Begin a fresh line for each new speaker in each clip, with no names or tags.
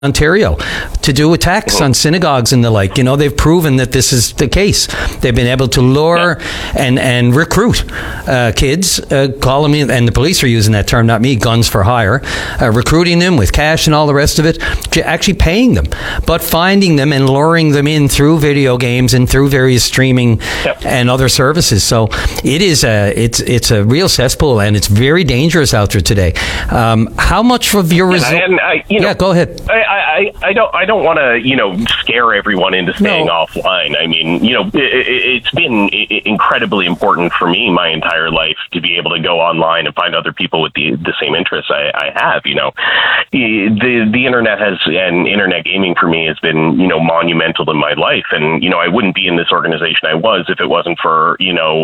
Ontario to do attacks on synagogues and the like. They've proven that this is the case. They've been able to lure and recruit kids, call them in, and the police are using that term, not me, guns for hire, recruiting them with cash and all the rest of it, actually paying them, but finding them and luring them in through video games and through various streaming and other services. So it is it's a real cesspool, and it's very dangerous out there today. How much of your go ahead.
I don't want to, scare everyone into staying offline. I mean, it's been incredibly important for me my entire life to be able to go online and find other people with the same interests I have. The internet and internet gaming for me has been, monumental in my life. And, I wouldn't be in this organization I was if it wasn't for,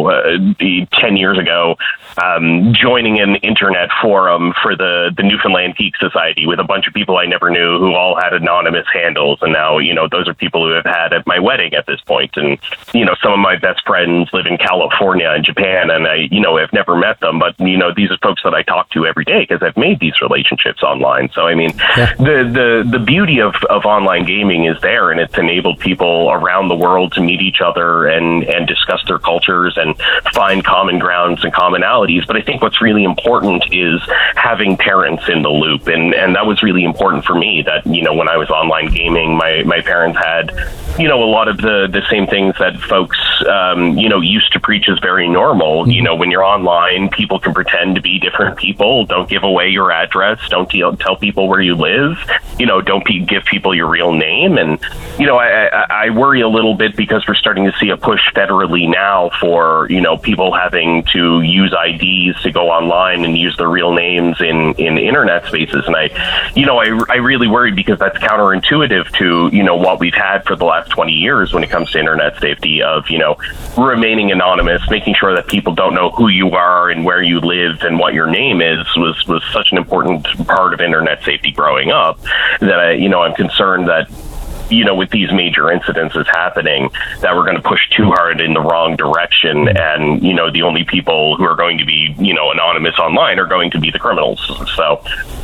10 years ago, joining an internet forum for the Newfoundland Geek Society with a bunch of people I never knew who all had anonymous handles. And now, those are people who have had at my wedding at this point. And, some of my best friends live in California and Japan, and I, have never met them. But, these are folks that I talk to every day because I've made these relationships online. So, I mean, the beauty of online gaming is there, and it's enabled people around the world to meet each other and discuss their cultures and find common grounds and commonalities. But I think what's really important is having parents in the loop. And that was really important for me that, when I was online gaming, my parents had, a lot of the same things that folks, used to preach as very normal. When you're online, people can pretend to be different people. Don't give away your address. Don't tell people where you live. Don't give people your real name. And, I worry a little bit because we're starting to see a push federally now for, people having to use IDs to go online and use their real names in internet spaces. And I really worry because that's counterintuitive to, what we've had for the last 20 years when it comes to internet safety of, remaining anonymous, making sure that people don't know who you are and where you live and what your name is was such an important part of internet safety growing up that I'm concerned that, with these major incidences happening, that we're going to push too hard in the wrong direction. And, the only people who are going to be, anonymous online are going to be the criminals. So,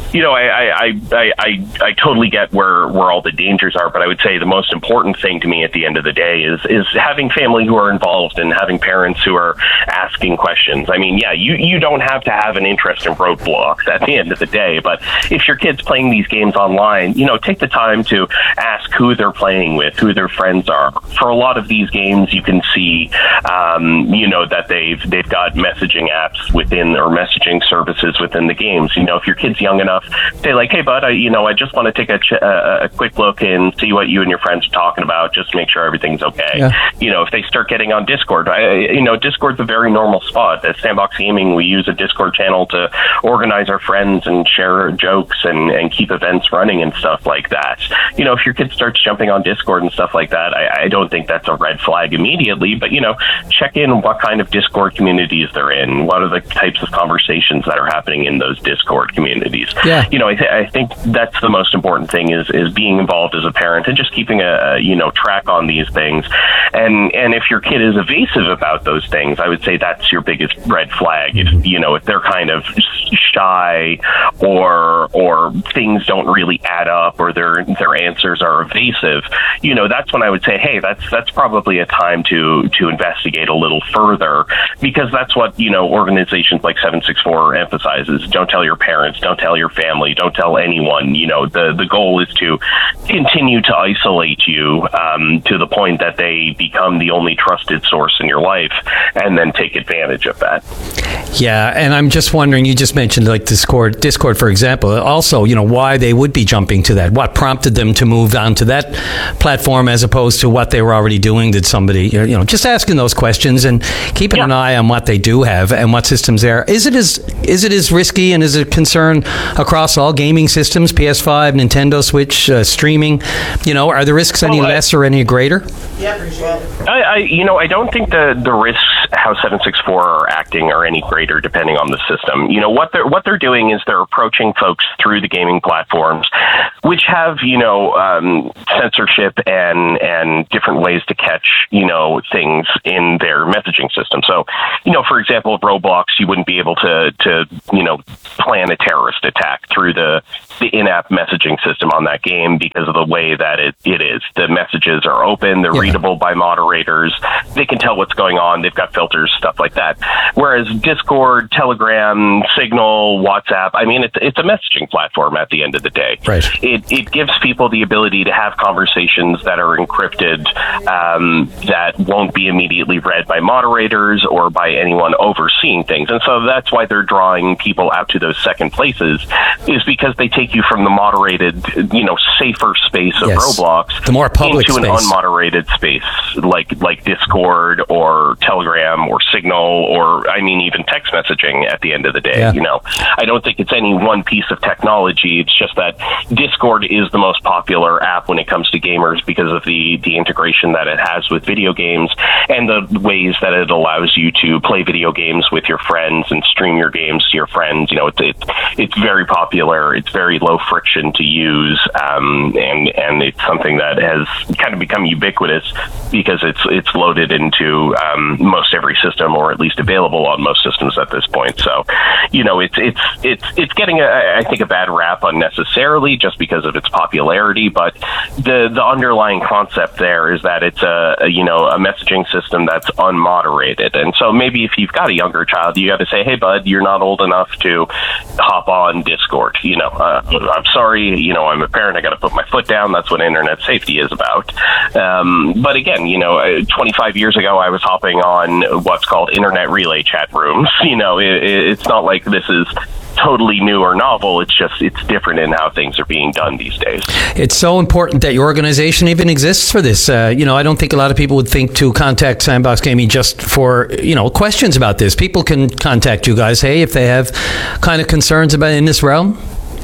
I totally get where all the dangers are, but I would say the most important thing to me at the end of the day is having family who are involved and having parents who are asking questions. I mean, you don't have to have an interest in roadblocks at the end of the day, but if your kid's playing these games online, take the time to ask who they're playing with, who their friends are. For a lot of these games, you can see, that they've got messaging apps within or messaging services within the games. If your kid's young enough, say like, hey bud, I just want to take a quick look and see what you and your friends are talking about, just to make sure everything's okay. If they start getting on Discord, Discord's a very normal spot. At Sandbox Gaming, we use a Discord channel to organize our friends and share jokes and keep events running and stuff like that. If your kid starts jumping on Discord and stuff like that, I don't think that's a red flag immediately, but check in what kind of Discord communities they're in, what are the types of conversations that are happening in those Discord communities. I think that's the most important thing is being involved as a parent and just keeping a track on these things. And if your kid is evasive about those things, I would say that's your biggest red flag. If they're kind of shy or things don't really add up or their answers are evasive, that's when I would say, hey, that's probably a time to investigate a little further, because that's what organizations like 764 emphasizes. Don't tell your parents, don't tell your family, don't tell anyone. The goal is to continue to isolate you to the point that they become the only trusted source in your life, and then take advantage of that.
Yeah, and I'm just wondering, you just mentioned like Discord for example, also, why they would be jumping to that. What prompted them to move on to that platform as opposed to what they were already doing? Did somebody, just asking those questions and keeping an eye on what they do have and what systems there. Is it as risky and is it a concern across all gaming systems, PS5, Nintendo Switch, streaming? Are the risks any less or any greater?
Yeah, appreciate it. I don't think the risks how 764 are acting are any greater depending on the system. What they're doing is they're approaching folks through the gaming platforms which have, censorship and different ways to catch, things in their messaging system. So, for example, Roblox, you wouldn't be able to plan a terrorist attack through the in-app messaging system on that game because of the way that it is. The messages are open, they're readable by moderators, they can tell what's going on, they've got filters, stuff like that. Whereas Discord, Telegram, Signal, WhatsApp, it's a messaging platform at the end of the day.
Right.
It gives people the ability to have conversations that are encrypted, that won't be immediately read by moderators or by anyone overseeing things. And so that's why they're drawing people out to those second places, is because they take you from the moderated, safer space of Roblox,
the more public
into
space,
an unmoderated space like Discord or Telegram or Signal or even text messaging at the end of the day. I don't think it's any one piece of technology. It's just that Discord is the most popular app when it comes to gamers because of the integration that it has with video games and the ways that it allows you to play video games with your friends and stream your games to your friends. It's very popular. It's very low friction to use, and it's something that has kind of become ubiquitous because it's loaded into most every system, or at least available on most systems at this point. So, it's getting I think a bad rap unnecessarily just because of its popularity. But the underlying concept there is that it's a messaging system that's unmoderated, and so maybe if you've got a younger child, you got to say, hey bud, you're not old enough to hop on Discord. I'm sorry, I'm a parent, I got to put my foot down. That's what internet safety is about. But again, 25 years ago, I was hopping on what's called internet relay chat rooms. It's not like this is totally new or novel. It's different in how things are being done these days. It's
so important that your organization even exists for this. I don't think a lot of people would think to contact Sandbox Gaming just for, questions about this. People can contact you guys, hey, if they have kind of concerns about in this realm.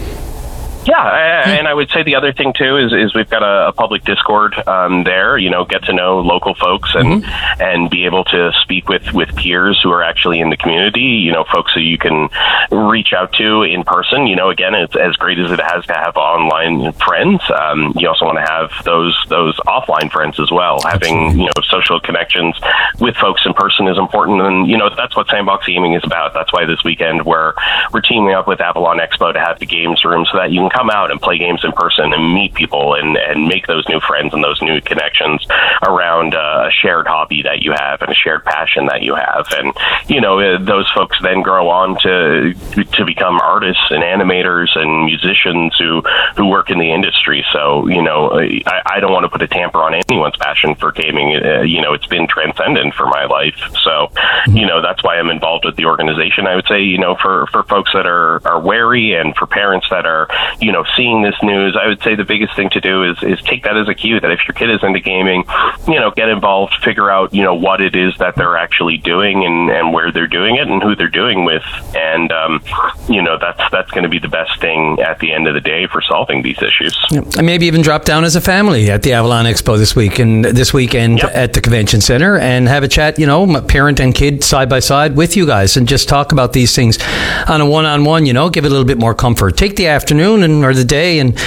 Yeah, and I would say the other thing too is we've got a public Discord there. Get to know local folks and be able to speak with peers who are actually in the community. Folks who you can reach out to in person. Again, it's as great as it has to have online friends. You also want to have those offline friends as well. Having social connections with folks in person is important, and that's what Sandbox Gaming is about. That's why this weekend we're teaming up with Avalon Expo to have the games room so that you can come out and play games in person and meet people and make those new friends and those new connections around a shared hobby that you have and a shared passion that you have. And, those folks then grow on to become artists and animators and musicians who work in the industry. So, I don't want to put a tamper on anyone's passion for gaming. It's been transcendent for my life. So, that's why I'm involved with the organization. I would say, for folks that are wary and for parents that are, seeing this news, I would say the biggest thing to do is take that as a cue that if your kid is into gaming, get involved, figure out, what it is that they're actually doing and where they're doing it and who they're doing with. And, that's going to be the best thing at the end of the day for solving these issues. Yep. And maybe even drop down as a family at the Avalon Expo this weekend at the convention center and have a chat, parent and kid side by side with you guys and just talk about these things on a one-on-one, give it a little bit more comfort. Take the afternoon or the day and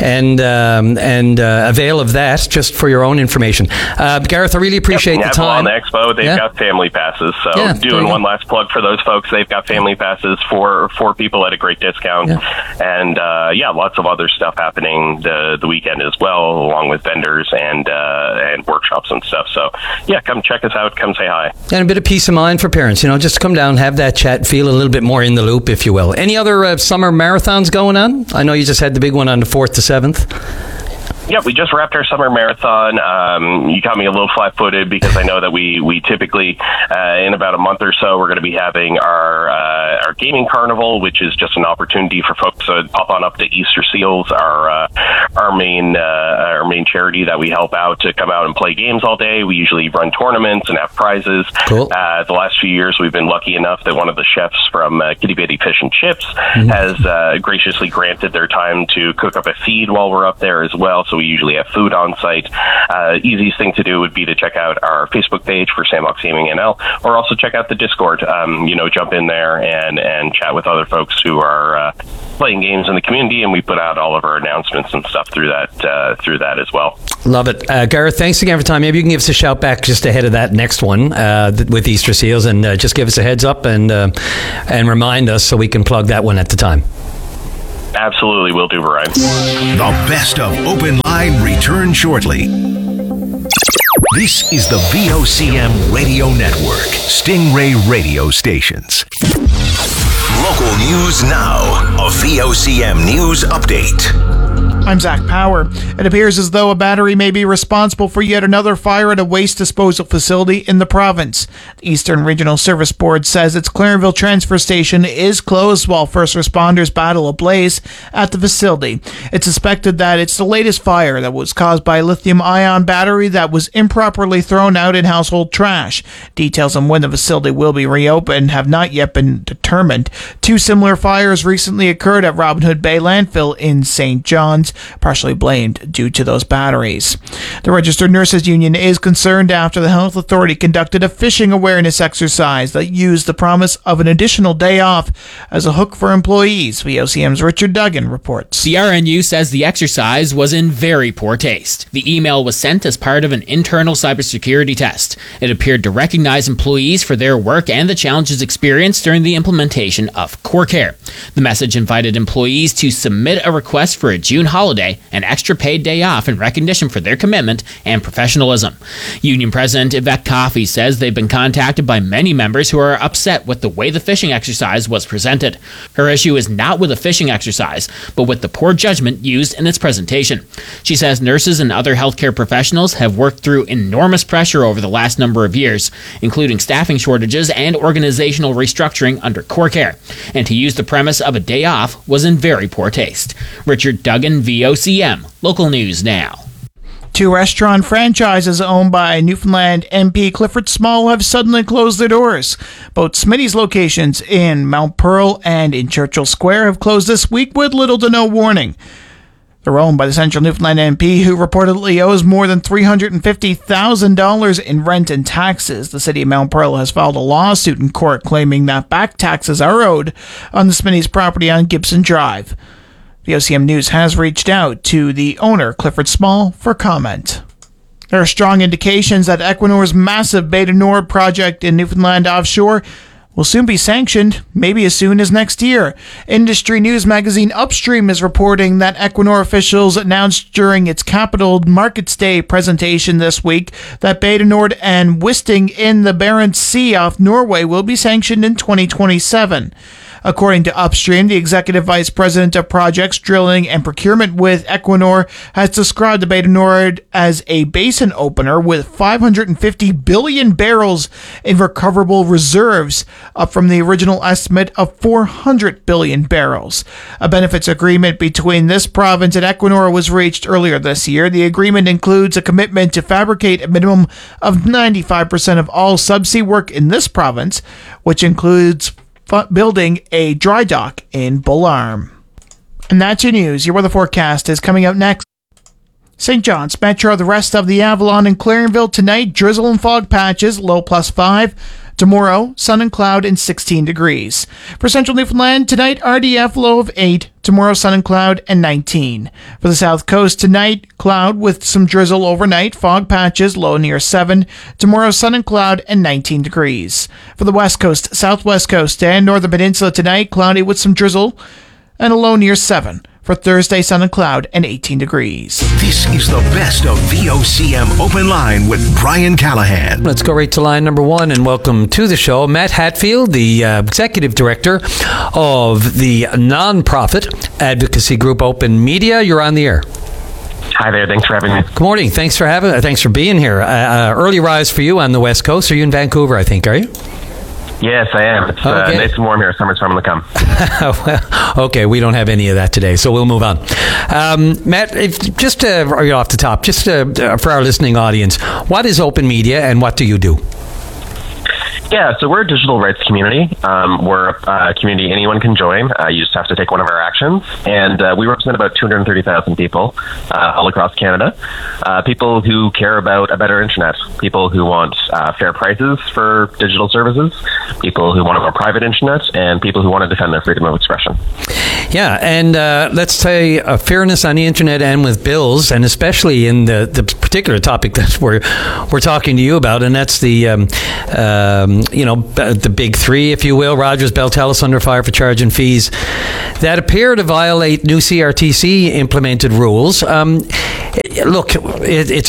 avail of that just for your own information. Gareth, I really appreciate the time.
Avalon Expo, they've got family passes. So doing one last plug for those folks, they've got family passes for people at a great discount. And lots of other stuff happening the weekend as well, along with vendors and workshops and stuff. So come check us out, come say hi. And a bit of peace of mind for parents, just come down, have that chat, feel a little bit more in the loop, if you will. Any other summer marathons going on? I know you just had the big one on the 4th to 7th. Yeah, we just wrapped our summer marathon. You got me a little flat-footed because I know that we typically, in about a month or so, we're going to be having our gaming carnival, which is just an opportunity for folks to pop on up to Easter Seals, our main charity that we help out, to come out and play games all day. We usually run tournaments and have prizes. Cool. The last few years, we've been lucky enough that one of the chefs from Kitty Bitty Fish and Chips has graciously granted their time to cook up a feed while we're up there as well. So we usually have food on site. Easiest thing to do would be to check out our Facebook page for Sandbox Gaming NL, or also check out the Discord. Jump in there and chat with other folks who are playing games in the community, and we put out all of our announcements and stuff through that as well.
Love it. Gareth, thanks again for time. Maybe you can give us a shout back just ahead of that next one with Easter Seals, and just give us a heads up and remind us so we can plug that one at the time.
Absolutely, will do, Brian.
The best of Open Line return shortly. This is the VOCM Radio Network, Stingray radio stations. Local news now, a VOCM news update.
I'm Zach Power. It appears as though a battery may be responsible for yet another fire at a waste disposal facility in the province. The Eastern Regional Service Board says its Clarenville transfer station is closed while first responders battle a blaze at the facility. It's suspected that it's the latest fire that was caused by a lithium-ion battery that was improperly thrown out in household trash. Details on when the facility will be reopened have not yet been determined. Two similar fires recently occurred at Robin Hood Bay Landfill in St. John's, partially blamed due to those batteries. The Registered Nurses Union is concerned after the Health Authority conducted a phishing awareness exercise that used the promise of an additional day off as a hook for employees. VOCM's Richard Duggan reports.
The RNU says the exercise was in very poor taste. The email was sent as part of an internal cybersecurity test. It appeared to recognize employees for their work and the challenges experienced during the implementation of CoreCare. The message invited employees to submit a request for a June holiday, an extra paid day off in recognition for their commitment and professionalism. Union President Yvette Coffey says they've been contacted by many members who are upset with the way the phishing exercise was presented. Her issue is not with the phishing exercise, but with the poor judgment used in its presentation. She says nurses and other healthcare professionals have worked through enormous pressure over the last number of years, including staffing shortages and organizational restructuring under CoreCare, and to use the premise of a day off was in very poor taste. Richard Duggan, VOCM, local news now.
Two restaurant franchises owned by Newfoundland MP Clifford Small have suddenly closed their doors. Both Smitty's locations in Mount Pearl and in Churchill Square have closed this week with little to no warning. They're owned by the Central Newfoundland MP, who reportedly owes more than $350,000 in rent and taxes. The city of Mount Pearl has filed a lawsuit in court claiming that back taxes are owed on the Smitty's property on Gibson Drive. The OCM News has reached out to the owner, Clifford Small, for comment. There are strong indications that Equinor's massive Beta Nord project in Newfoundland offshore will soon be sanctioned, maybe as soon as next year. Industry news magazine Upstream is reporting that Equinor officials announced during its Capital Markets Day presentation this week that Beta Nord and Wisting in the Barents Sea off Norway will be sanctioned in 2027. According to Upstream, the Executive Vice President of Projects, Drilling and Procurement with Equinor has described the Beta Nord as a basin opener with 550 billion barrels in recoverable reserves, up from the original estimate of 400 billion barrels. A benefits agreement between this province and Equinor was reached earlier this year. The agreement includes a commitment to fabricate a minimum of 95% of all subsea work in this province, which includes building a dry dock in Bull Arm. And that's your news. Your weather forecast is coming out next. St. John's Metro, the rest of the Avalon and Clarenville tonight, drizzle and fog patches, low +5. Tomorrow, sun and cloud and 16 degrees. For Central Newfoundland, tonight, RDF low of 8. Tomorrow, sun and cloud and 19. For the South Coast, tonight, cloud with some drizzle overnight, fog patches, low near 7. Tomorrow, sun and cloud and 19 degrees. For the West Coast, Southwest Coast, and Northern Peninsula tonight, cloudy with some drizzle and a low near 7. For Thursday, sun and cloud and 18 degrees.
This is the best of VOCM Open Line with Brian Callahan.
Let's go right to line number one and welcome to the show Matt Hatfield, the Executive Director of the nonprofit advocacy group Open Media. You're on the air.
Hi there. Thanks for having me.
Good morning. Thanks for being here. Early rise for you on the West Coast. Are you in Vancouver, I think, are you?
Yes, I am. It's nice and warm here. Summer's starting to come.
Well, okay, we don't have any of that today, so we'll move on. Matt, just off the top, just for our listening audience, what is Open Media and what do you do?
Yeah, so we're a digital rights community. We're a community anyone can join. You just have to take one of our actions. And we represent about 230,000 people all across Canada. People who care about a better internet. People who want fair prices for digital services. People who want a more private internet. And people who want to defend their freedom of expression.
Yeah, and let's say fairness on the internet and with bills, and especially in the particular topic that we're talking to you about, and that's the the big three, if you will, Rogers, Bell, Telus, under fire for charging fees that appear to violate new CRTC implemented rules. Look, it's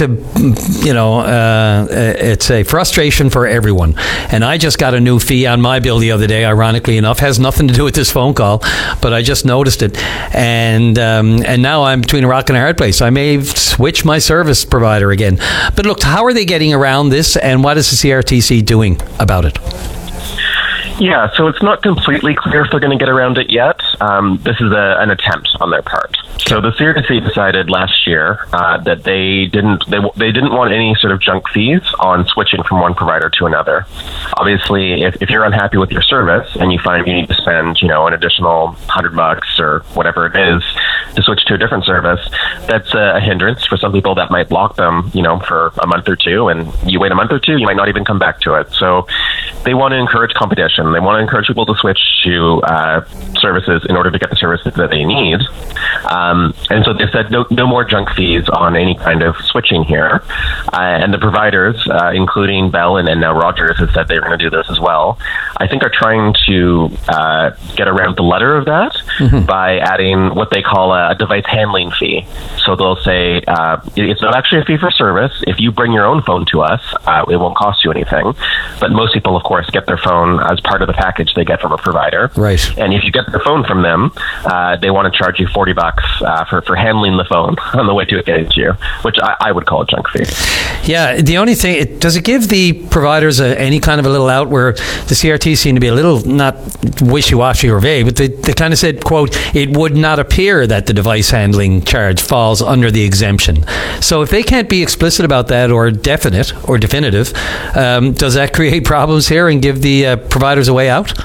a frustration for everyone, and I just got a new fee on my bill the other day. Ironically enough, has nothing to do with this phone call, but I just noticed it, and now I'm between a rock and a hard place. I may switch my service provider again. But look, how are they getting around this, and what is the CRTC doing about it?
Yeah, so it's not completely clear if they're going to get around it yet. This is an attempt on their part. So the CRTC decided last year that they didn't want any sort of junk fees on switching from one provider to another. Obviously, if you're unhappy with your service and you find you need to spend an additional $100 or whatever it is to switch to a different service, that's a hindrance for some people. That might block them, for a month or two, and you wait a month or two, you might not even come back to it. So they want to encourage competition. They want to encourage people to switch to services in order to get the services that they need. And so they said no more junk fees on any kind of switching here. And the providers, including Bell and now Rogers, have said they're going to do this as well. I think are trying to get around the letter of that by adding what they call a device handling fee. So they'll say it's not actually a fee for service. If you bring your own phone to us, it won't cost you anything. But most people, of course, get their phone as part of the package they get from a provider.
Right.
And if you get the phone from them, they want to charge you $40 for handling the phone on the way to it getting to you, which I would call a junk fee.
Yeah, the only thing, does it give the providers any kind of a little out where the CRT seemed to be a little, not wishy-washy or vague, but they kind of said, quote, it would not appear that the device handling charge falls under the exemption. So if they can't be explicit about that or definite or definitive, does that create problems here and give the providers a way out?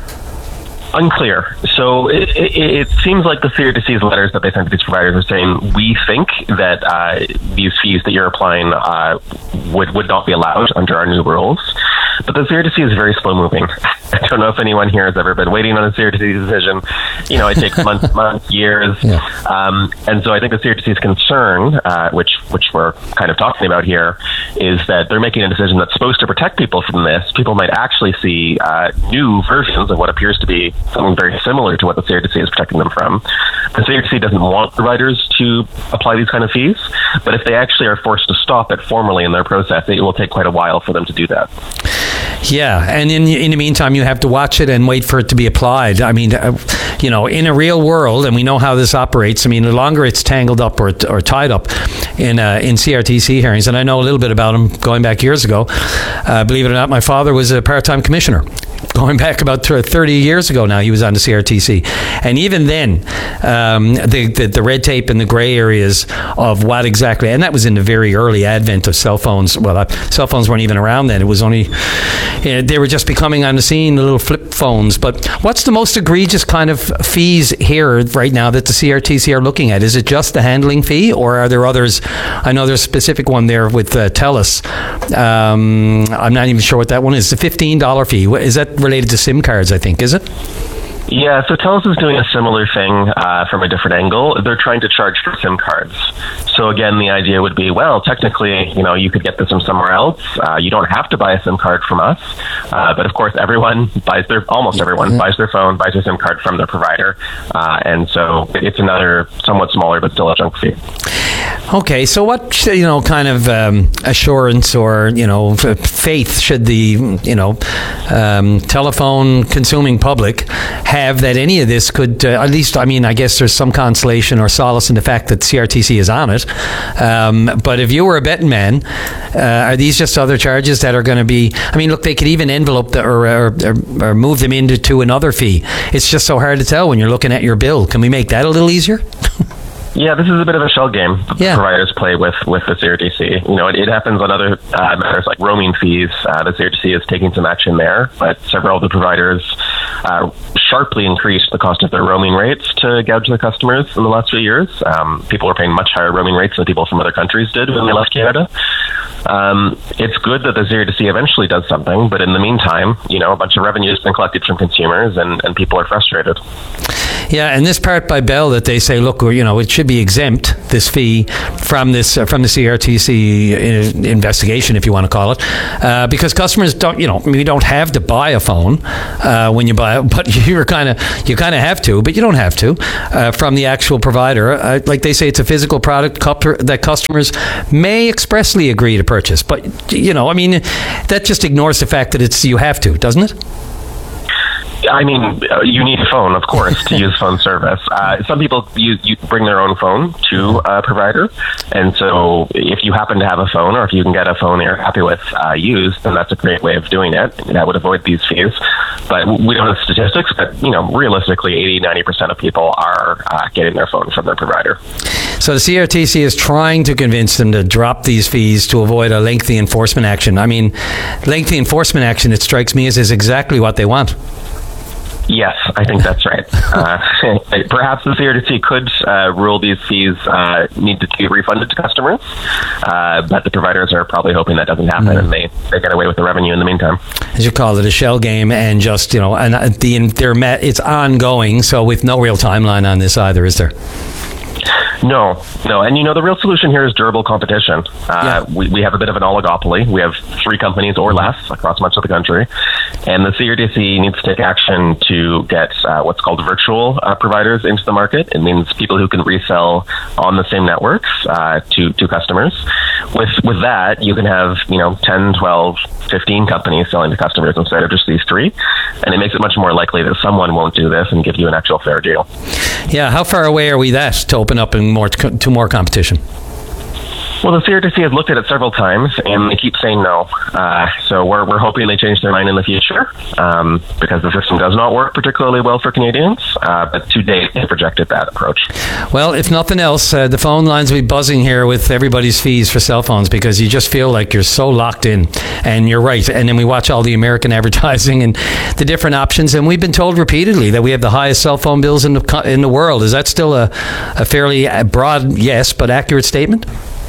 Unclear. So it seems like the CRTC's letters that they sent to these providers are saying, we think that these fees that you're applying would not be allowed under our new rules. But the CRTC is very slow moving. I don't know if anyone here has ever been waiting on a CRTC decision. It takes months, years. Yeah. And so I think the CRTC's concern, which we're kind of talking about here, is that they're making a decision that's supposed to protect people from this. People might actually see new versions of what appears to be something very similar to what the CRTC is protecting them from. The CRTC doesn't want providers to apply these kind of fees, but if they actually are forced to stop it formally in their process, it will take quite a while for them to do that.
Yeah, and in the meantime, you have to watch it and wait for it to be applied. I mean, in a real world, and we know how this operates, I mean, the longer it's tangled up or tied up in CRTC hearings, and I know a little bit about them going back years ago. Believe it or not, my father was a part-time commissioner. Going back about 30 years ago now, he was on the CRTC. And even then, the red tape and the gray areas of what exactly, and that was in the very early advent of cell phones. Well, cell phones weren't even around then. It was only, they were just becoming on the scene, the little flip phones. But what's the most egregious kind of fees here right now that the CRTC are looking at? Is it just the handling fee, or are there others? I know there's a specific one there with Telus. I'm not even sure what that one is. The $15 fee. Is that related to SIM cards, I think, is it?
Yeah, so Telus is doing a similar thing from a different angle. They're trying to charge for SIM cards. So again, the idea would be, well, technically, you could get this from somewhere else. You don't have to buy a SIM card from us. But of course, almost everyone buys their phone, buys a SIM card from their provider. And so it's another somewhat smaller, but still a junk fee.
Okay, so what kind of assurance or faith should the telephone consuming public have that any of this could at least, I guess there's some consolation or solace in the fact that CRTC is on it, but if you were a betting man, are these just other charges that are going to be, look, they could even envelope or move them into another fee. It's just so hard to tell when you're looking at your bill. Can we make that a little easier?
Yeah, this is a bit of a shell game that the providers play with the CRTC. It happens on other matters like roaming fees. The CRTC is taking some action there, but several of the providers sharply increased the cost of their roaming rates to gouge their customers in the last few years. People were paying much higher roaming rates than people from other countries did when they left Canada. It's good that the CRTC eventually does something, but in the meantime, a bunch of revenue has been collected from consumers, and people are frustrated.
Yeah, and this part by Bell that they say, look, it should be exempt, this fee from the CRTC investigation, if you want to call it, because customers don't, we don't have to buy a phone when you buy it, but you kind of have to, but you don't have to from the actual provider. Like they say, it's a physical product that customers may expressly agree to purchase, but that just ignores the fact that you have to, doesn't it?
I mean, you need a phone, of course, to use phone service. Some people you bring their own phone to a provider, and so if you happen to have a phone, or if you can get a phone that you're happy with used, then that's a great way of doing it. That would avoid these fees. But we don't have statistics, but realistically, 80-90% of people are getting their phone from their provider.
So the CRTC is trying to convince them to drop these fees to avoid a lengthy enforcement action. I mean, lengthy enforcement action, it strikes me as is exactly what they want.
Yes, I think that's right. Perhaps the CRTC could rule these fees need to be refunded to customers, but the providers are probably hoping that doesn't happen, and they get away with the revenue in the meantime.
As you call it, a shell game, and just it's ongoing. So with no real timeline on this either, is there?
No. And the real solution here is durable competition. We have a bit of an oligopoly. We have 3 companies or less across much of the country. And the CRTC needs to take action to get what's called virtual providers into the market. It means people who can resell on the same networks to customers. With that, you can have 10, 12, 15 companies selling to customers instead of just these 3. And it makes it much more likely that someone won't do this and give you an actual fair deal.
Yeah, how far away are we to open up and to more competition?
Well, the CRTC has looked at it several times, and they keep saying no. So we're hoping they change their mind in the future, because the system does not work particularly well for Canadians. But to date, they've rejected that approach.
Well, if nothing else, the phone lines will be buzzing here with everybody's fees for cell phones, because you just feel like you're so locked in. And you're right. And then we watch all the American advertising and the different options, and we've been told repeatedly that we have the highest cell phone bills in the world. Is that still a fairly broad, yes, but accurate statement?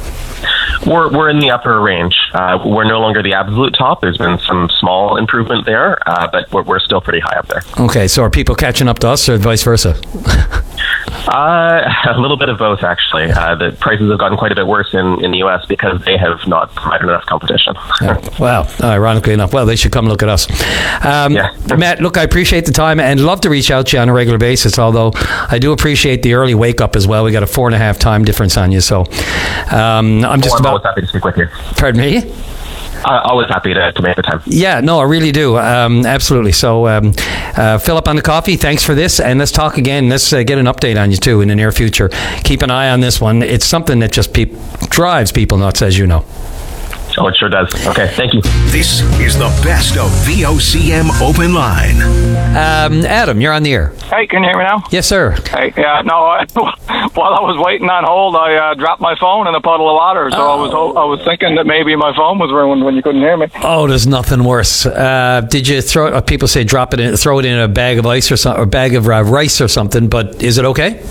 We're in the upper range. We're no longer the absolute top. There's been some small improvement there, but we're still pretty high up there.
Okay, so are people catching up to us or vice versa?
A little bit of both, actually. The prices have gotten quite a bit worse in the U.S. because they have not provided enough competition.
Wow, ironically enough. Well, they should come look at us. Matt, look, I appreciate the time and love to reach out to you on a regular basis, although I do appreciate the early wake-up as well. We got a 4.5 time difference on you, so I'm
always happy to speak with you.
Pardon me?
Always happy to make the time.
Yeah, no, I really do. Absolutely. So, Philip on the coffee, thanks for this. And let's talk again. Let's get an update on you, too, in the near future. Keep an eye on this one. It's something that just drives people nuts, as you know.
Oh, it sure does. Okay, thank you.
This is the best of VOCM Open Line.
Adam, you're on the air.
Hey, can you hear me now?
Yes, sir.
Hey, while I was waiting on hold, I dropped my phone in a puddle of water, so I was thinking that maybe my phone was ruined when you couldn't hear me.
Oh, there's nothing worse. Did you throw? People say throw it in a bag of ice or bag of rice or something. But is it okay?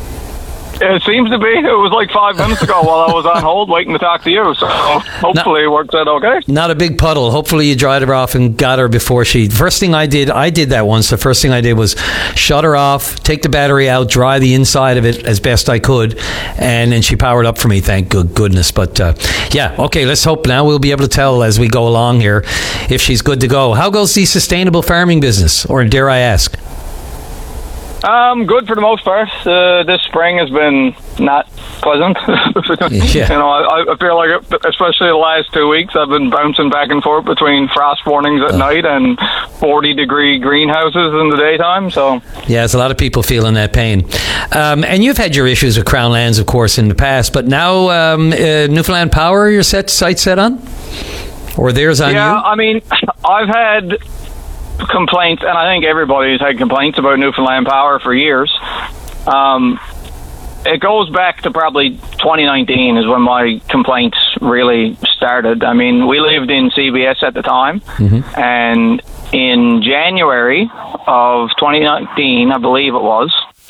It seems to be. It was like 5 minutes ago while I was on hold waiting to talk to you. So hopefully it worked out okay.
Not a big puddle. Hopefully you dried her off and got her before first thing I did that once. The first thing I did was shut her off, take the battery out, dry the inside of it as best I could, and then she powered up for me, thank goodness. But okay, let's hope now we'll be able to tell as we go along here if she's good to go. How goes the sustainable farming business, or dare I ask?
Good for the most part. This spring has been not pleasant.
Yeah.
I feel like, especially the last 2 weeks, I've been bouncing back and forth between frost warnings at night and 40-degree greenhouses in the daytime. So
yeah, there's a lot of people feeling that pain. And you've had your issues with Crown Lands, of course, in the past, but now Newfoundland Power, your sight set on, or theirs on you?
Yeah, I mean, I've had complaints, and I think everybody's had complaints about Newfoundland Power for years. it goes back to probably 2019 is when my complaints really started. I mean, we lived in CBS at the time, and in January of 2019, I believe it was,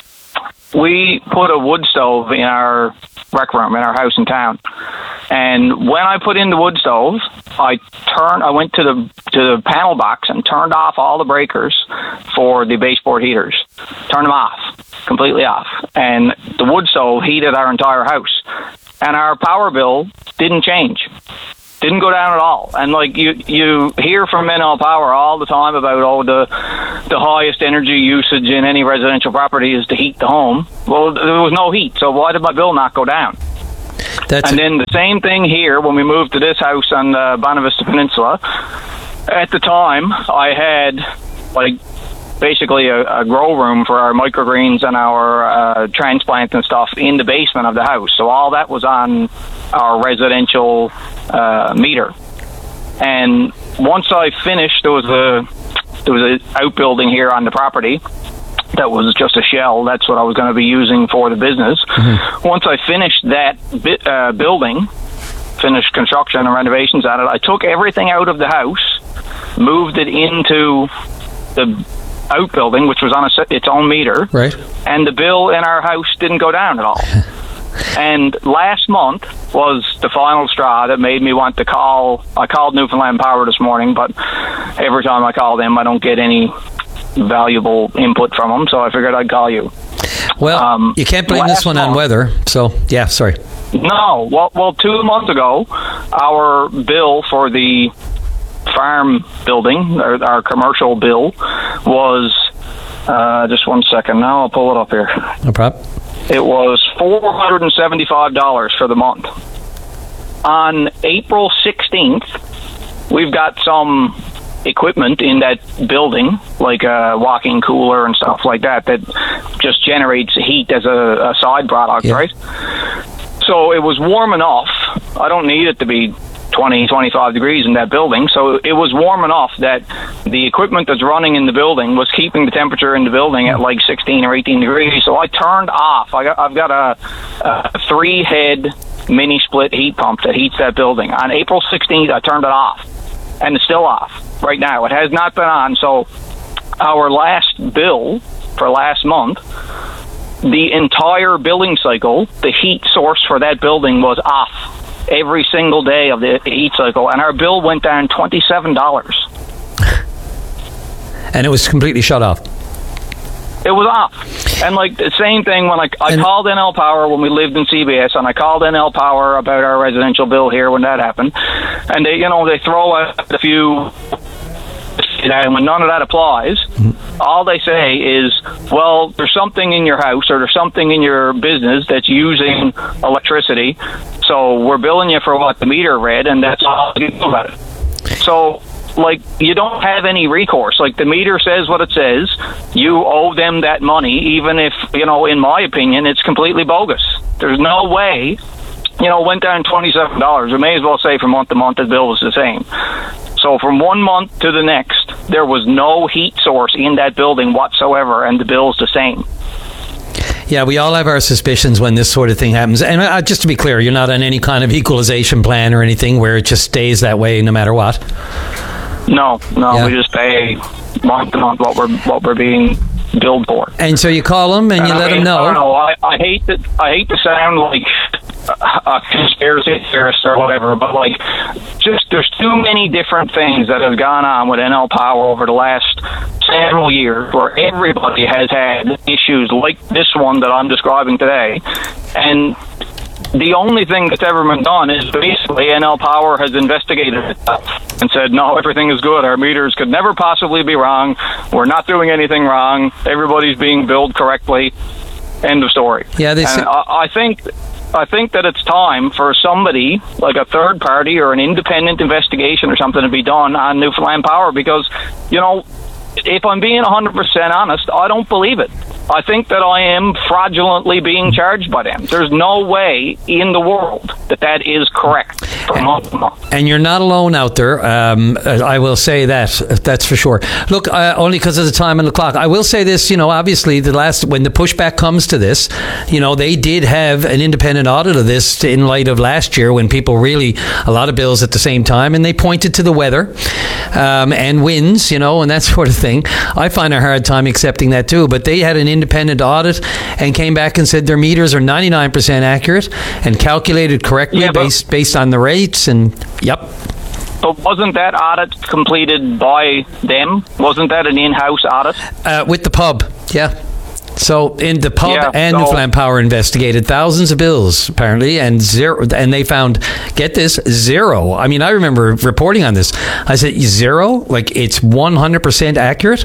we put a wood stove in our rec room in our house in town. And when I put in the wood stove, I went to the panel box and turned off all the breakers for the baseboard heaters. Turned them off, completely off. And the wood stove heated our entire house. And our power bill didn't change. Didn't go down at all. And like you hear from NL Power all the time about the highest energy usage in any residential property is to heat the home. Well, there was no heat, so why did my bill not go down? And then the same thing here when we moved to this house on the Bonavista Peninsula. At the time, I had basically a grow room for our microgreens and our transplants and stuff in the basement of the house. So all that was on our residential meter. And once I finished, there was a outbuilding here on the property that was just a shell. That's what I was going to be using for the business. Once I finished that building, finished construction and renovations on it, I took everything out of the house, moved it into the outbuilding, which was on its own meter,
right?
And the bill in our house didn't go down at all. And last month was the final straw that made me want to call. I called Newfoundland Power this morning, but every time I call them, I don't get any valuable input from them, so I figured I'd call you.
Well, you can't blame this one on weather, so yeah, sorry.
No, well, 2 months ago, our bill for the farm building, our commercial bill, was, just 1 second now, I'll pull it up here.
No problem.
It was $475 for the month. On April 16th, we've got some equipment in that building, like a walk-in cooler and stuff like that just generates heat as a side product, right? So it was warm enough. I don't need it to be 20, 25 degrees in that building. So it was warm enough that the equipment that's running in the building was keeping the temperature in the building at like 16 or 18 degrees. So I turned off. I've got a 3-head mini split heat pump that heats that building. On April 16th, I turned it off. And it's still off right now. It has not been on. So our last bill for last month, the entire billing cycle, the heat source for that building was off every single day of the heat cycle, and our bill went down $27.
And it was completely shut off.
It was off. And like the same thing when I called NL Power when we lived in CBS, and I called NL Power about our residential bill here when that happened, and they throw out a few, and when none of that applies, all they say is, well, there's something in your house or there's something in your business that's using electricity, so we're billing you for what the meter read, and that's all you do about it. So, like, you don't have any recourse. Like, the meter says what it says. You owe them that money, even if, in my opinion, it's completely bogus. There's no way, it went down $27. We may as well say from month to month the bill was the same. So from 1 month to the next, there was no heat source in that building whatsoever, and the bill's the same.
Yeah, we all have our suspicions when this sort of thing happens. And just to be clear, you're not on any kind of equalization plan or anything where it just stays that way no matter what?
No, yeah. We just pay month to month what we're being billed for.
And so you call them and you let them know.
I don't know. I hate to sound like a conspiracy theorist or whatever, but there's too many different things that have gone on with NL Power over the last several years where everybody has had issues like this one that I'm describing today, and the only thing that's ever been done is basically NL Power has investigated it and said, no, everything is good. Our meters could never possibly be wrong. We're not doing anything wrong. Everybody's being billed correctly. End of story.
Yeah,
I think that it's time for somebody, like a third party or an independent investigation or something, to be done on Newfoundland Power because, if I'm being 100% honest, I don't believe it. I think that I am fraudulently being charged by them. There's no way in the world that is correct. for month to month.
And you're not alone out there. I will say that's for sure. Look, only because of the time on the clock, I will say this. Obviously, when the pushback comes to this, they did have an independent audit of this in light of last year when people really a lot of bills at the same time, and they pointed to the weather and winds, and that sort of thing. I find a hard time accepting that too. But they had an independent audit and came back and said their meters are 99% accurate and calculated correctly based on the rates. And yep.
But wasn't that audit completed by them? Wasn't that an in-house audit?
With the pub, yeah. So in the pub Newfoundland Power investigated thousands of bills apparently, and they found, get this, zero. I mean, I remember reporting on this. I said zero, like it's 100% accurate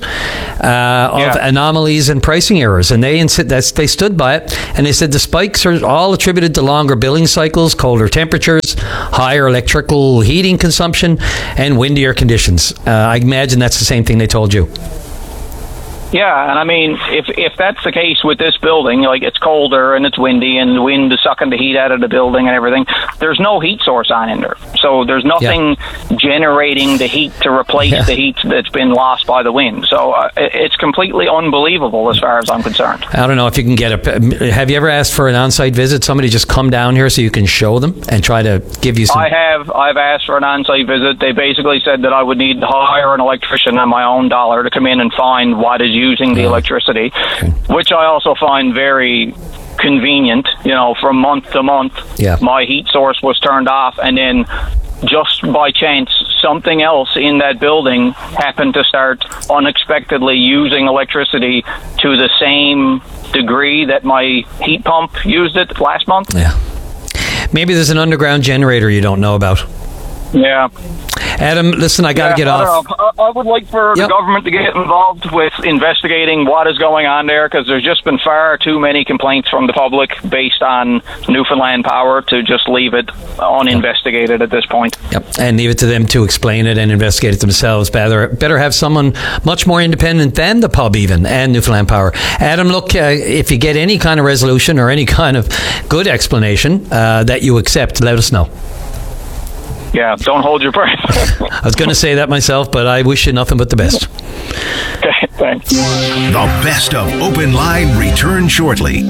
of anomalies and pricing errors, and they stood by it, and they said the spikes are all attributed to longer billing cycles, colder temperatures, higher electrical heating consumption, and windier conditions. I imagine that's the same thing they told you.
Yeah, and I mean, if that's the case with this building, like it's colder and it's windy and the wind is sucking the heat out of the building and everything, there's no heat source on in there. So there's nothing generating the heat to replace the heat that's been lost by the wind. So it's completely unbelievable as far as I'm concerned.
I don't know if you can have you ever asked for an on-site visit? Somebody just come down here so you can show them and try to give you some...
I've asked for an on-site visit. They basically said that I would need to hire an electrician on my own dollar to come in and find what is using the electricity, which I also find very convenient. From month to month, my heat source was turned off, and then just by chance, something else in that building happened to start unexpectedly using electricity to the same degree that my heat pump used it last month.
Yeah. Maybe there's an underground generator you don't know about.
Yeah.
Adam, listen, I got to get off.
I would like for the government to get involved with investigating what is going on there, because there's just been far too many complaints from the public based on Newfoundland Power to just leave it uninvestigated at this point. Yep,
and leave it to them to explain it and investigate it themselves. Better have someone much more independent than the pub even, and Newfoundland Power. Adam, look, if you get any kind of resolution or any kind of good explanation that you accept, let us know.
Yeah, don't hold your breath.
I was going to say that myself, but I wish you nothing but the best.
Okay, thanks.
The best of Open Line returns shortly.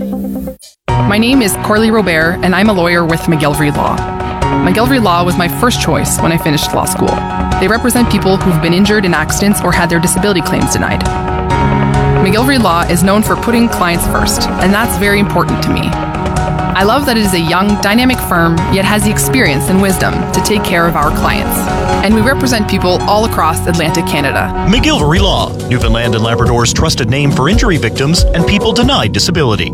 My name is Corley Robert, and I'm a lawyer with McGillivray Law. McGillivray Law was my first choice when I finished law school. They represent people who've been injured in accidents or had their disability claims denied. McGillivray Law is known for putting clients first, and that's very important to me. I love that it is a young, dynamic firm, yet has the experience and wisdom to take care of our clients. And we represent people all across Atlantic Canada.
McGillivray Law, Newfoundland and Labrador's trusted name for injury victims and people denied disability.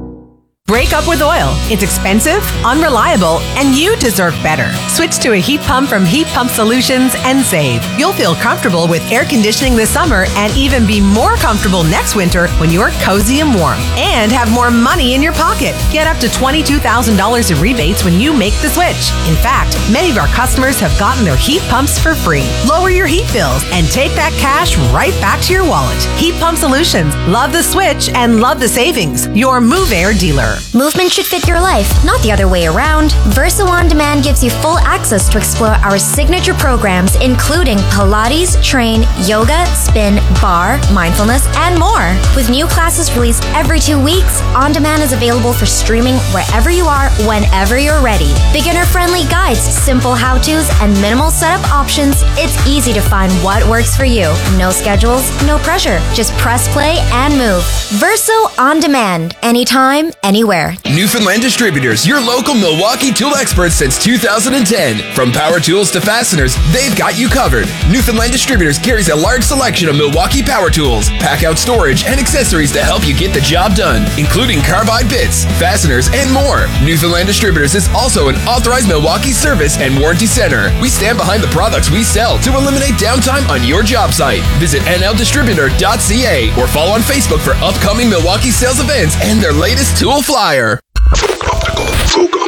Break up with oil. It's expensive, unreliable, and you deserve better. Switch to a heat pump from Heat Pump Solutions and save. You'll feel comfortable with air conditioning this summer and even be more comfortable next winter when you're cozy and warm. And have more money in your pocket. Get up to $22,000 in rebates when you make the switch. In fact, many of our customers have gotten their heat pumps for free. Lower your heat bills and take that cash right back to your wallet. Heat Pump Solutions. Love the switch and love the savings. Your Move Air dealer.
Movement should fit your life, not the other way around. Verso On Demand gives you full access to explore our signature programs, including Pilates, Train, Yoga, Spin, Bar, Mindfulness, and more. With new classes released every 2 weeks, On Demand is available for streaming wherever you are, whenever you're ready. Beginner-friendly guides, simple how-tos, and minimal setup options. It's easy to find what works for you. No schedules, no pressure. Just press play and move. Verso On Demand. Anytime, anywhere.
Newfoundland Distributors, your local Milwaukee tool experts since 2010. From power tools to fasteners, they've got you covered. Newfoundland Distributors carries a large selection of Milwaukee power tools, pack-out storage, and accessories to help you get the job done, including carbide bits, fasteners, and more. Newfoundland Distributors is also an authorized Milwaukee service and warranty center. We stand behind the products we sell to eliminate downtime on your job site. Visit nldistributor.ca or follow on Facebook for upcoming Milwaukee sales events and their latest tool flyer.
Folk Optical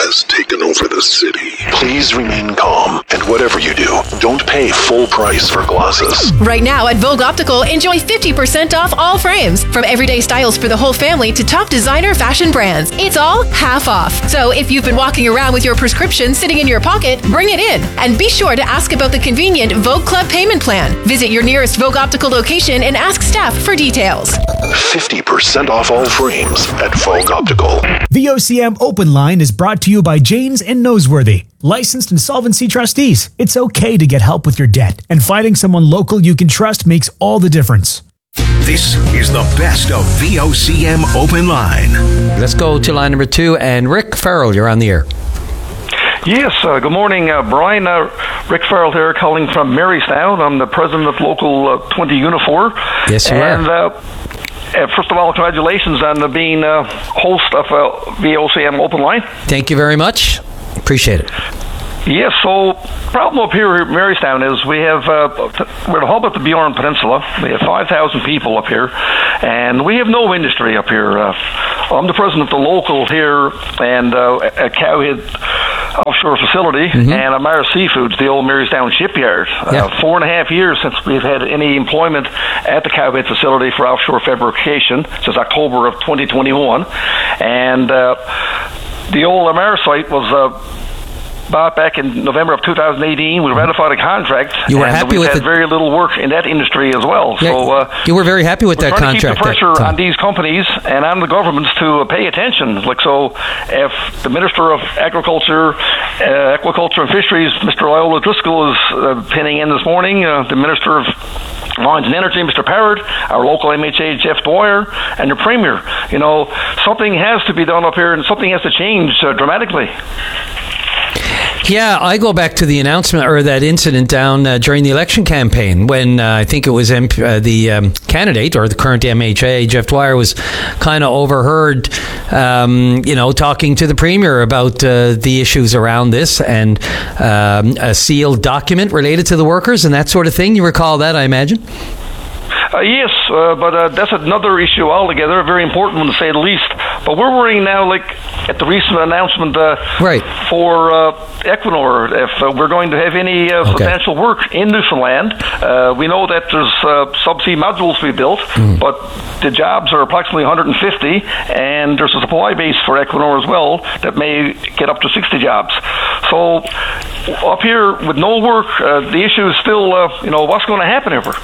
has taken over the city. Please remain calm, and whatever you do, don't pay full price for glasses.
Right now at Vogue Optical, enjoy 50% off all frames. From everyday styles for the whole family to top designer fashion brands. It's all half off. So if you've been walking around with your prescription sitting in your pocket, bring it in. And be sure to ask about the convenient Vogue Club payment plan. Visit your nearest Vogue Optical location and ask staff for details.
50% off all frames at Vogue Optical.
VOCM Open Line is brought to you by Janes and Noseworthy, licensed insolvency trustees. It's okay to get help with your debt, and finding someone local you can trust makes all the difference.
This is the best of VOCM Open Line.
Let's go to line number 2, and Rick Farrell, you're on the air.
Yes, good morning, Brian. Rick Farrell here, calling from Marystown. I'm the president of Local 20 Unifor.
Yes, you are.
First of all, congratulations on being host of VOCM Open Line.
Thank you very much. Appreciate it.
Yes, so problem up here at Marystown is we have, we're the hub of the Bjorn Peninsula. We have 5,000 people up here, and we have no industry up here. I'm the president of the local here and at Cowhead Offshore Facility and Amara Seafoods, the old Marystown shipyard. 4.5 years since we've had any employment at the Cowhead facility for offshore fabrication, since October of 2021. And the old Amara site was bought back in November of 2018. We ratified a contract.
You were happy with it?
We've had very little work in that industry as well.
Yeah,
so
you were very happy with that contract.
We're trying to keep the pressure on these companies and on the governments to pay attention. Like, so if the Minister of Agriculture, Aquaculture and Fisheries, Mr. Loyola Driscoll, is pinning in this morning, the Minister of Mines and Energy, Mr. Parrott, our local MHA, Jeff Dwyer, and the Premier, something has to be done up here and something has to change dramatically.
Yeah, I go back to the announcement or that incident down during the election campaign when I think it was the candidate or the current MHA, Jeff Dwyer, was kind of overheard, talking to the Premier about the issues around this and a sealed document related to the workers and that sort of thing. You recall that, I imagine?
Yes, but that's another issue altogether, a very important one to say the least. But we're worrying now, like at the recent announcement for Equinor, if we're going to have any substantial work in Newfoundland. We know that there's subsea modules we built, but the jobs are approximately 150, and there's a supply base for Equinor as well that may get up to 60 jobs. So up here with no work, the issue is still, what's going to happen ever?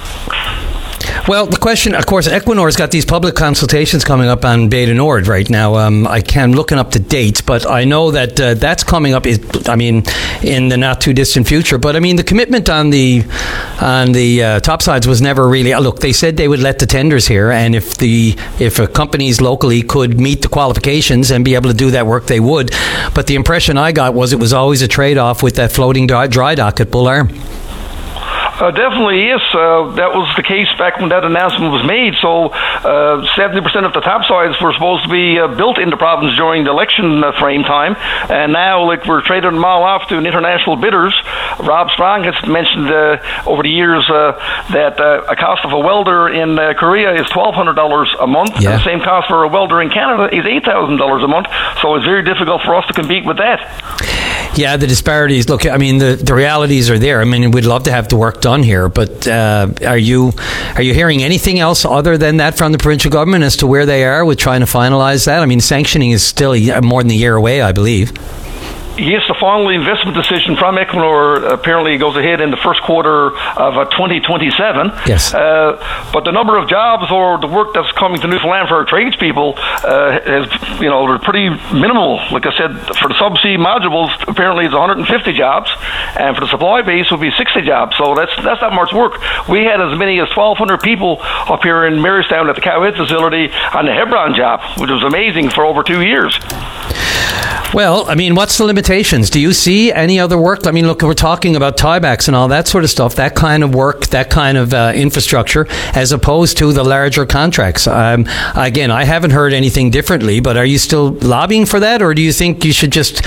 Well, the question, of course, Equinor's got these public consultations coming up on Beta Nord right now. I'm looking up the dates, but I know that that's coming up, in the not too distant future. But the commitment on the topsides was never really, look, they said they would let the tenders here, and if companies locally could meet the qualifications and be able to do that work, they would. But the impression I got was it was always a trade-off with that floating dry dock at Bull Arm.
Definitely, yes. That was the case back when that announcement was made. So 70% of the topsides were supposed to be built in the province during the election frame time. And now, we're trading them all off to international bidders. Rob Strong has mentioned over the years that a cost of a welder in Korea is $1,200 a month.
Yeah.
And the same cost for a welder in Canada is $8,000 a month. So it's very difficult for us to compete with that.
Yeah, the disparities. Look, the realities are there. We'd love to have the work done here, but are you hearing anything else other than that from the provincial government as to where they are with trying to finalise that? Sanctioning is still more than a year away, I believe.
Yes, the final investment decision from Equinor apparently goes ahead in the first quarter of 2027.
Yes.
But the number of jobs or the work that's coming to Newfoundland for our tradespeople is, they're pretty minimal. Like I said, for the subsea modules, apparently it's 150 jobs, and for the supply base would be 60 jobs. So that's not much work. We had as many as 1,200 people up here in Marystown at the Cowhead facility on the Hebron job, which was amazing for over 2 years.
Well, what's the limitations? Do you see any other work? Look, we're talking about tiebacks and all that sort of stuff, that kind of work, that kind of infrastructure, as opposed to the larger contracts. Again, I haven't heard anything differently, but are you still lobbying for that, or do you think you should just,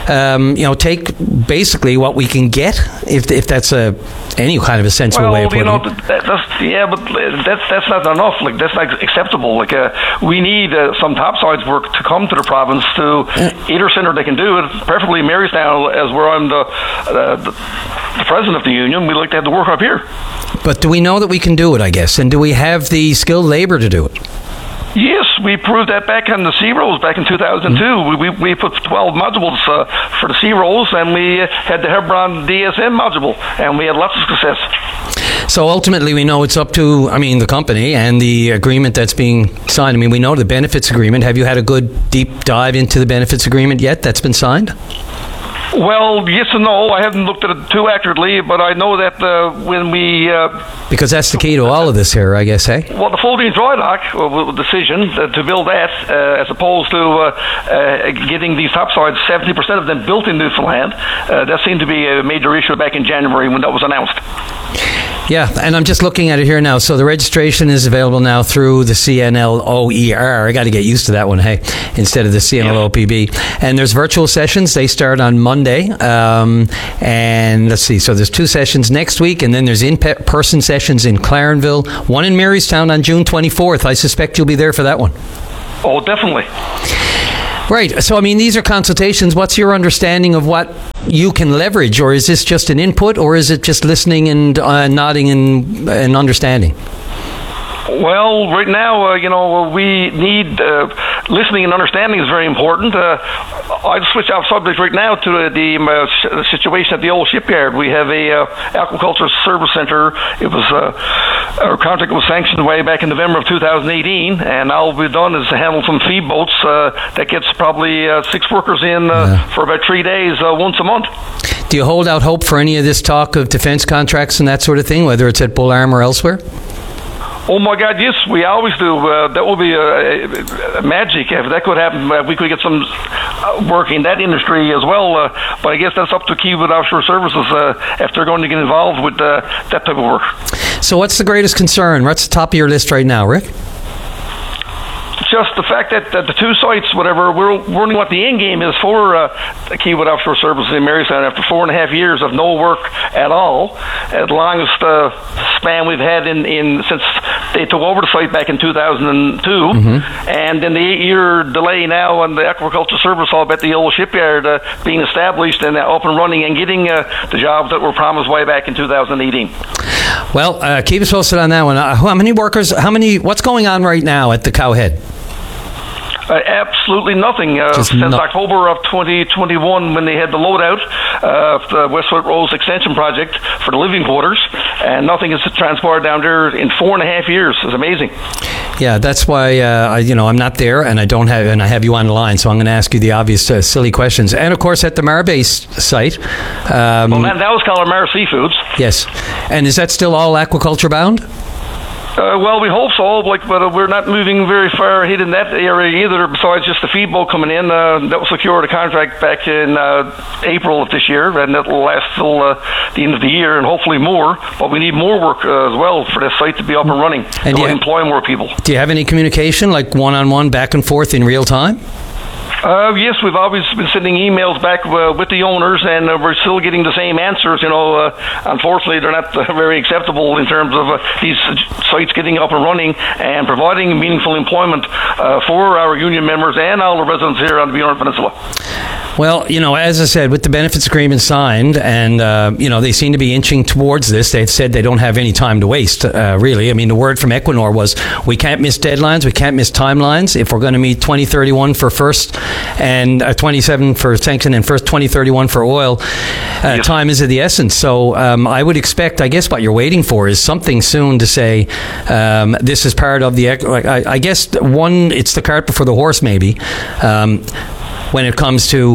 take basically what we can get, if that's any kind of a sensible way of putting it?
That's not enough. That's not acceptable. We need some topsides work to come to the province to either center they can do it, preferably Marystown, as where I'm the president of the union. We'd like to have the work up here.
But do we know that we can do it, I guess? And do we have the skilled labor to do it?
Yes, we proved that back on the C-Rolls back in 2002. We put 12 modules for the C-Rolls, and we had the Hebron DSM module, and we had lots of success.
So ultimately, we know it's up to, the company and the agreement that's being signed. We know the benefits agreement. Have you had a good deep dive into the benefits agreement yet that's been signed?
Well, yes and no. I haven't looked at it too accurately, but I know that when we...
because that's the key to all of this here, I guess, hey?
Well, the Folding Dry Dock decision to build that, as opposed to getting these topsides, 70% of them built in Newfoundland, that seemed to be a major issue back in January when that was announced.
Yeah, and I'm just looking at it here now. So the registration is available now through the CNLOER. I got to get used to that one, hey, instead of the CNLOPB. And there's virtual sessions. They start on Monday. And let's see. So there's 2 sessions next week, and then there's in-person sessions in Clarenville, one in Marystown on June 24th. I suspect you'll be there for that one.
Oh, definitely.
Right. So, these are consultations. What's your understanding of what you can leverage, or is this just an input, or is it just listening and nodding and understanding?
Well, right now, we need listening and understanding is very important. I'll switch off subject right now to the situation at the old shipyard. We have a aquaculture service center. It was our contract was sanctioned way back in November of 2018, and all we've done is handle some feed boats that gets probably 6 workers in for about 3 days once a month.
Do you hold out hope for any of this talk of defense contracts and that sort of thing, whether it's at Bull Arm or elsewhere?
Oh my God, yes, we always do. That will be magic if that could happen. We could get some work in that industry as well. But I guess that's up to Kiewit Offshore Services if they're going to get involved with that type of work. So
what's the greatest concern? What's the top of your list right now, Rick?
Just the fact that the 2 sites, whatever, we're wondering what the end game is for Kiewit Offshore Services in Marystown after 4.5 years of no work at all. The longest span we've had in since they took over the site back in 2002, and then the 8-year delay now on the aquaculture service hub at the old shipyard being established and up and running and getting the jobs that were promised way back in 2018.
Well, keep us posted on that one. How many workers? What's going on right now at the Cowhead?
Absolutely nothing. Since October of 2021, when they had the loadout of the Westwood Rose Extension Project for the living quarters, and nothing has transpired down there in 4.5 years. It's amazing.
Yeah, that's why I'm not there, and I have you on the line, so I'm going to ask you the obvious silly questions. And of course, at the Marbase site,
that was Calamar Seafoods.
Yes, and is that still all aquaculture bound?
Well, we hope so, but we're not moving very far ahead in that area either, besides just the feed boat coming in. That was secured a contract back in April of this year, and that will last till the end of the year, and hopefully more. But we need more work as well for this site to be up and running, and to employ more people.
Do you have any communication, like one-on-one, back and forth in real time?
Yes, we've always been sending emails back with the owners, and we're still getting the same answers. Unfortunately, they're not very acceptable in terms of these sites getting up and running and providing meaningful employment for our union members and all the residents here on the Bjorn Peninsula.
Well, as I said, with the benefits agreement signed, and, they seem to be inching towards this. They've said they don't have any time to waste, really. The word from Equinor was, we can't miss deadlines, we can't miss timelines. If we're going to meet 2031 for first and 27 for sanction and first 2031 for oil, time is of the essence. So I would expect, I guess what you're waiting for is something soon to say this is part of the, I guess, it's the cart before the horse, maybe. When it comes to,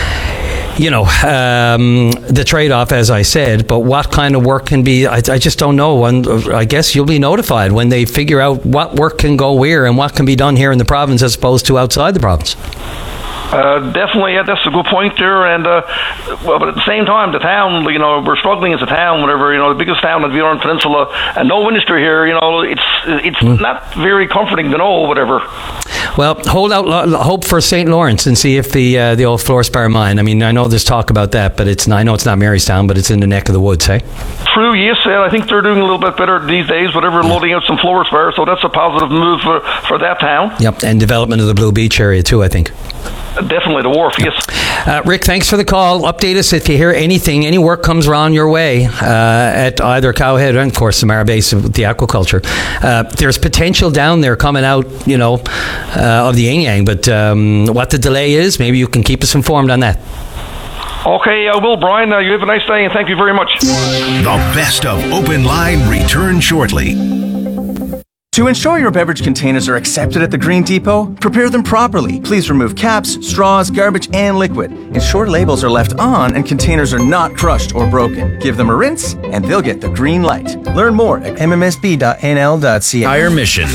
the trade-off, as I said, but what kind of work can be, I just don't know. I guess you'll be notified when they figure out what work can go where and what can be done here in the province as opposed to outside the province.
Definitely, yeah, that's a good point there. And but at the same time, the town, we're struggling as a town. Whatever, the biggest town on the Bjorn Peninsula, and no industry here. It's not very comforting to know. Whatever.
Well, hold out hope for St. Lawrence and see if the old fluorspar mine. I know there's talk about that, but I know it's not Marystown, but it's in the neck of the woods, hey?
True, yes, and I think they're doing a little bit better these days. Whatever, loading out some fluorspar, so that's a positive move for that town.
Yep, and development of the Blue Beach area too, I think.
definitely the wharf, yes.
Rick, thanks for the call. Update us if you hear anything, any work comes around your way at either Cowhead and, of course, the Mara Base of the aquaculture. There's potential down there coming out, of the yin-yang, but what the delay is, maybe you can keep us informed on that.
Okay, I will, Brian. You have a nice day, and thank you very much.
The best of Open Line returns shortly.
To ensure your beverage containers are accepted at the Green Depot, prepare them properly. Please remove caps, straws, garbage, and liquid. Ensure labels are left on and containers are not crushed or broken. Give them a rinse, and they'll get the green light. Learn more at mmsb.nl.ca.
Higher mission.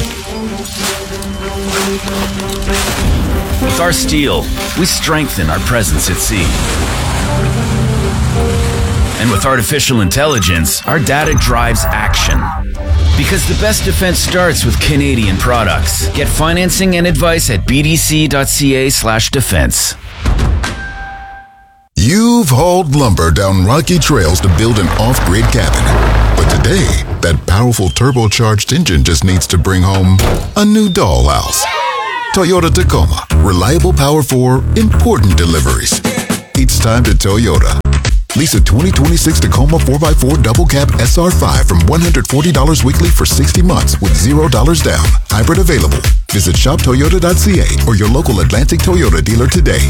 With our steel, we strengthen our presence at sea. And with artificial intelligence, our data drives action. Because the best defense starts with Canadian products. Get financing and advice at bdc.ca/defense.
You've hauled lumber down rocky trails to build an off-grid cabin. But today, that powerful turbocharged engine just needs to bring home a new dollhouse. Toyota Tacoma. Reliable power for important deliveries. It's time to Toyota. Lease a 2026 Tacoma 4x4 double cab SR5 from $140 weekly for 60 months with $0 down. Hybrid available. Visit shoptoyota.ca or your local Atlantic Toyota dealer today.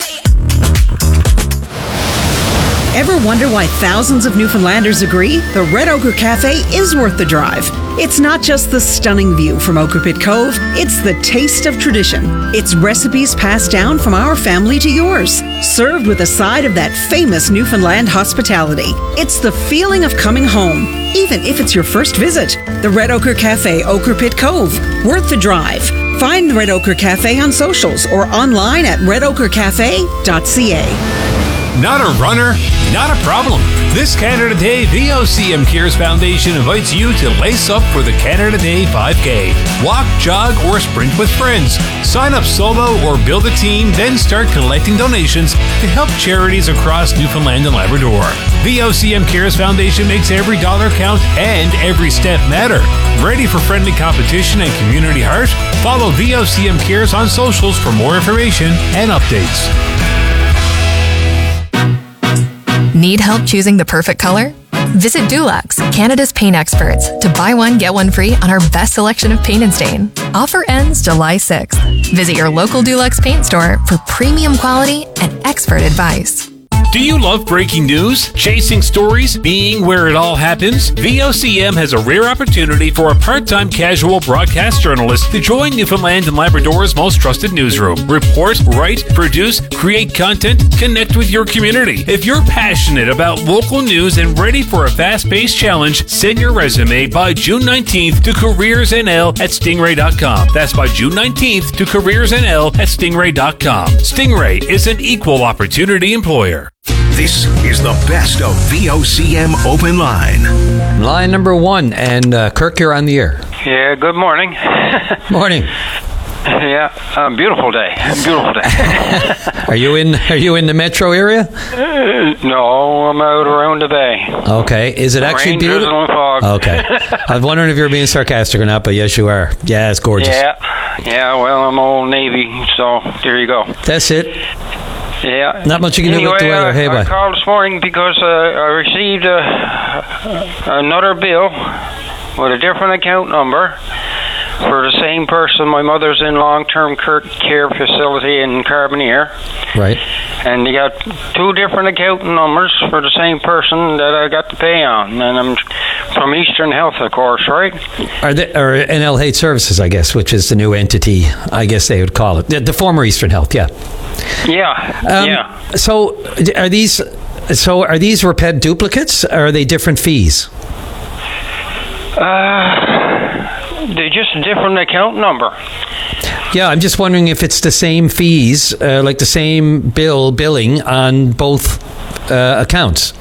Ever wonder why thousands of Newfoundlanders agree the Red Ochre Cafe is worth the drive? It's not just the stunning view from Ochre Pit Cove, it's the taste of tradition. It's recipes passed down from our family to yours, served with a side of that famous Newfoundland hospitality. It's the feeling of coming home, even if it's your first visit. The Red Ochre Cafe, Ochre Pit Cove, worth the drive. Find the Red Ochre Cafe on socials or online at redochrecafe.ca.
Not a runner? Not a problem. This Canada Day, VOCM Cares Foundation invites you to lace up for the Canada Day 5K. Walk, jog, or sprint with friends. Sign up solo or build a team, then start collecting donations to help charities across Newfoundland and Labrador. VOCM Cares Foundation makes every dollar count and every step matter. Ready for friendly competition and community heart? Follow VOCM Cares on socials for more information and updates.
Need help choosing the perfect color? Visit Dulux, Canada's paint experts, to buy one, get one free on our best selection of paint and stain. Offer ends July 6th. Visit your local Dulux paint store for premium quality and expert advice.
Do you love breaking news? Chasing stories? Being where it all happens? VOCM has a rare opportunity for a part-time casual broadcast journalist to join Newfoundland and Labrador's most trusted newsroom. Report, write, produce, create content, connect with your community. If you're passionate about local news and ready for a fast-paced challenge, send your resume by June 19th to careersnl@stingray.com. That's by June 19th to careersnl@stingray.com. Stingray is an equal opportunity employer.
This is the best of VOCM Open Line.
Line number one, and Kirk, you're on the air.
Yeah, good morning.
Morning.
Yeah, beautiful day. Beautiful day.
Are you in the metro area?
No, I'm out around the bay.
Okay. Is it actually beautiful?
Rain, drizzle, and fog.
Okay. I was wondering if you were being sarcastic or not, but yes, you are. Yeah, it's gorgeous.
Yeah. Well, I'm Old Navy, so there you go.
That's it.
Yeah.
Not much you can do with the weather. Hey,
I called this morning because I received another bill with a different account number for the same person. My mother's in long-term care facility in Carbonear.
Right.
And you got two different account numbers for the same person that I got to pay on. And I'm from Eastern Health, of course, right?
Or NL Health Services, I guess, which is the new entity, I guess they would call it. The former Eastern Health, yeah.
Yeah.
So are these REPED duplicates, or are they different fees?
They're just a different account number.
Yeah, I'm just wondering if it's the same fees, like the same billing on both accounts.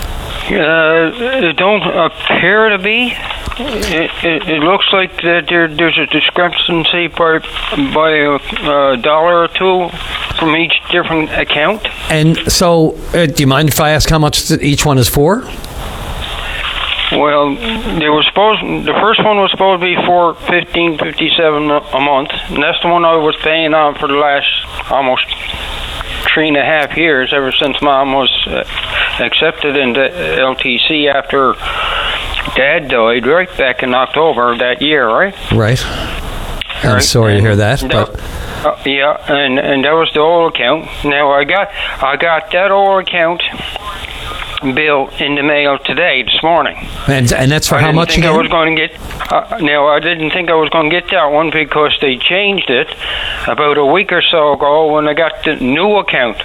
It don't appear to be. It looks like that there's a discrepancy by $1 or $2 from each different account.
And so, do you mind if I ask how much each one is for?
Well, the first one was supposed to be for $15.57 a month, and that's the one I was paying on for the last almost 3.5 years, ever since Mom was accepted into LTC after Dad died, right back in October of that year, right?
Right. I'm sorry to hear that, but
yeah, and that was the old account. Now I got that old account bill in the mail today, this morning.
And that's for how much again?
I was going to get. Now I didn't think I was going to get that one because they changed it about a week or so ago when I got the new account.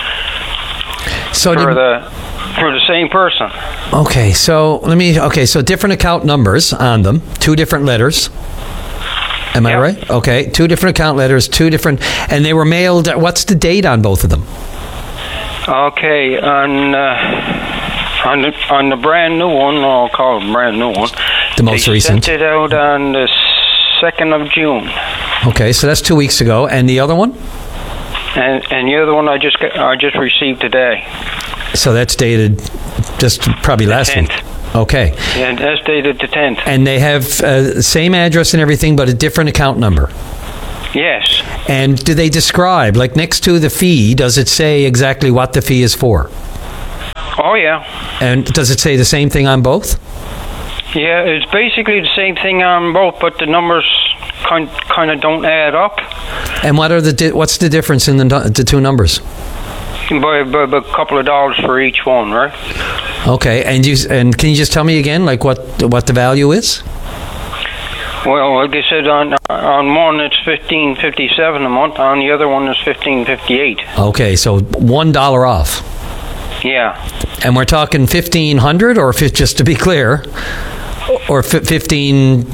So
for the same person.
Okay, so different account numbers on them, 2 different letters. Am I right? Okay, 2 different account letters, 2 different, and they were mailed. What's the date on both of them?
Okay, on the brand new one, I'll call it brand new one.
The most recent.
They sent it out on the 2nd of June.
Okay, so that's 2 weeks ago, and the other one?
And the other one I just received today.
So that's dated just probably last week. Okay.
And that's dated the 10th.
And they have the same address and everything, but a different account number.
Yes.
And do they describe, like next to the fee, does it say exactly what the fee is for?
Oh, yeah.
And does it say the same thing on both?
Yeah, it's basically the same thing on both, but the numbers kind of don't add up.
And what's the difference in the 2 numbers?
By a couple of dollars for each one, right?
Okay, and can you just tell me again, like what the value is?
Well, like I said, on one it's $15.57 a month. On the other one is $15.58.
Okay, so $1 off.
Yeah.
And we're talking $1,500, or just to be clear, or $15.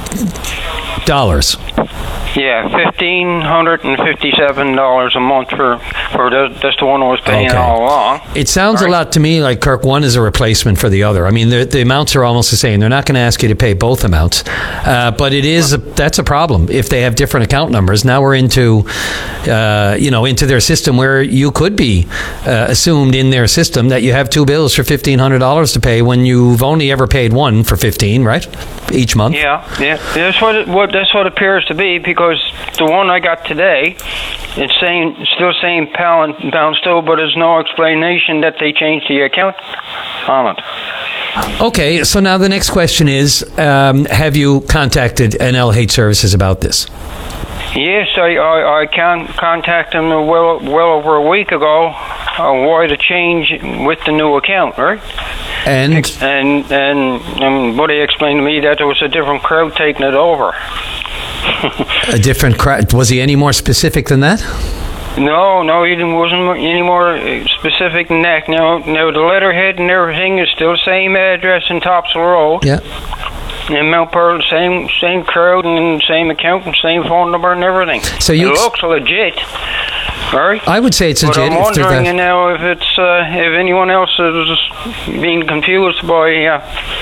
Yeah, $1,557 a month for that's the one I was paying all along.
It sounds a lot to me like, Kirk, one is a replacement for the other. I mean, the amounts are almost the same. They're not going to ask you to pay both amounts, but that's a problem if they have different account numbers. Now we're into their system where you could be assumed in their system that you have 2 bills for $1,500 to pay when you've only ever paid one for $15, right? Each month.
Yeah. That's what appears to be, because the one I got today, it's still saying pound still, but there's no explanation that they changed the account on it.
Okay, so now the next question is, have you contacted NLH Services about this?
Yes, I contacted them well over a week ago. Why the change with the new account, right?
And
Buddy explained to me that there was a different crowd taking it over.
A different crowd? Was he any more specific than that?
No, he wasn't any more specific than that. Now the letterhead and everything is still the same address in Topsail Road.
Yeah.
In Mount Pearl, same crowd and same account and same phone number and everything. So it looks legit, right?
I would say it's legit.
But I'm wondering now if if anyone else is being confused by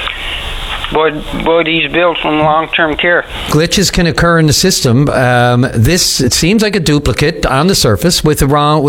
these bills from long-term care.
Glitches can occur in the system. It seems like a duplicate on the surface with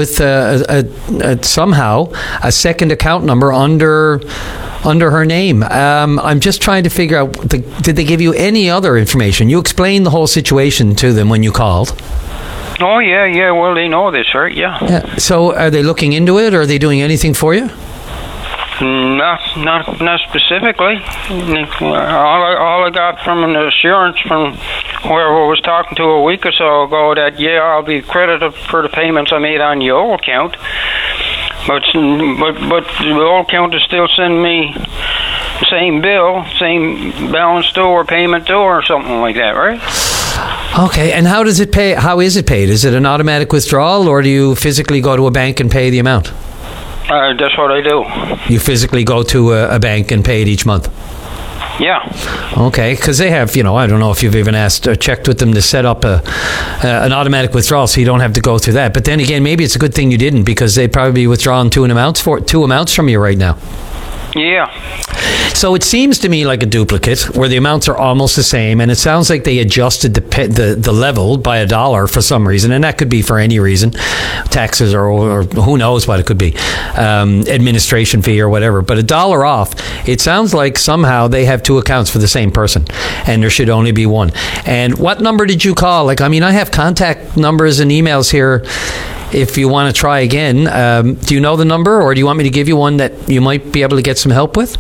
somehow a second account number under her name. I'm just trying to figure out, did they give you any other information? You explained the whole situation to them when you called.
Oh, yeah. Well, they know this, right? Yeah.
So are they looking into it, or are they doing anything for you?
Not specifically. All I got from an assurance from whoever I was talking to a week or so ago that I'll be credited for the payments I made on the old account, but the old account is still sending me the same bill, same balance due or payment due or something like that, right?
Okay, and how does it pay? How is it paid? Is it an automatic withdrawal, or do you physically go to a bank and pay the amount?
That's what I do.
You physically go to a bank and pay it each month?
Yeah.
Okay, because they have, I don't know if you've even asked or checked with them to set up an automatic withdrawal so you don't have to go through that. But then again, maybe it's a good thing you didn't, because they'd probably be withdrawing two amounts from you right now.
Yeah.
So it seems to me like a duplicate where the amounts are almost the same, and it sounds like they adjusted the level by $1 for some reason, and that could be for any reason, taxes or who knows what it could be, administration fee or whatever. But $1 off, it sounds like somehow they have two accounts for the same person, and there should only be one. And what number did you call? Like, I mean, I have contact numbers and emails here. If you want to try again, do you know the number, or do you want me to give you one that you might be able to get some help with?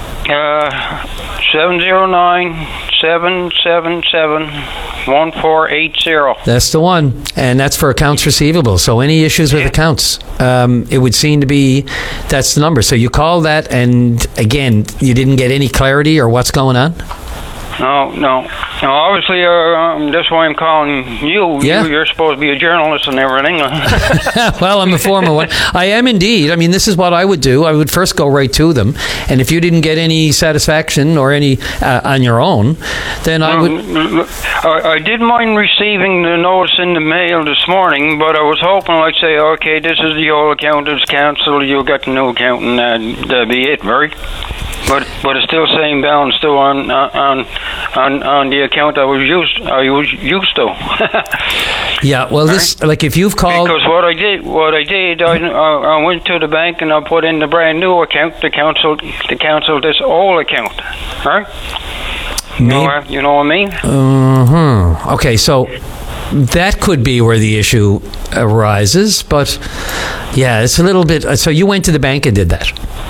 709-777-1480.
That's the one, and that's for accounts receivable. So any issues with accounts, it would seem to be that's the number. So you call that, and again, you didn't get any clarity or what's going on?
No. Obviously, that's why I'm calling you.
Yeah.
You're supposed to be a journalist and everything.
Well, I'm a former one. I am indeed. I mean, this is what I would do. I would first go right to them, and if you didn't get any satisfaction or any on your own, then I would...
I did mind receiving the notice in the mail this morning, but I was hoping, like, say, okay, this is the old account, it's cancelled, you'll get the new account, and that'd be it, right? But it's still same balance still on the account I was used to.
Yeah, well, this like if you've called,
because what I did, I went to the bank and I put in the brand new account to cancel this old account, right? You know what I mean?
Okay, so that could be where the issue arises, but yeah, it's a little bit. So you went to the bank and did that.